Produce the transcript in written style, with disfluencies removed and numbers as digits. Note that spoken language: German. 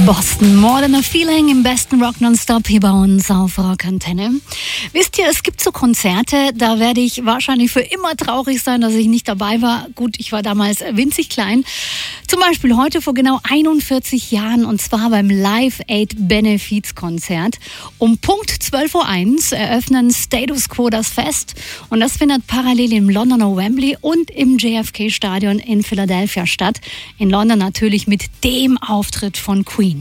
Boston, More Than a Feeling im besten Rock Nonstop hier bei uns auf Rockantenne. Wisst ihr, es gibt so Konzerte, da werde ich wahrscheinlich für immer traurig sein, dass ich nicht dabei war. Gut, ich war damals winzig klein. Zum Beispiel heute vor genau 41 Jahren und zwar beim Live Aid Benefizkonzert. Um Punkt 12.01 Uhr eröffnen Status Quo das Fest und das findet parallel im Londoner Wembley und im JFK Stadion in Philadelphia statt. In London natürlich mit dem Auftritt von Queen.